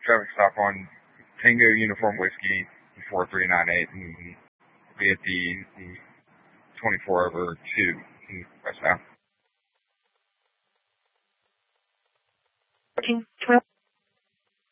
traffic stop on Tango Uniform Whiskey 4398, and be at the 24/2 westbound.